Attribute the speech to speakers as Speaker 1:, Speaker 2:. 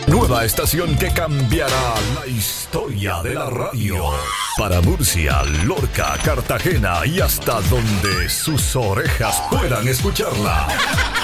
Speaker 1: Nueva estación que cambiará la historia de la radio. Para Murcia, Lorca, Cartagena y hasta donde sus orejas puedan escucharla.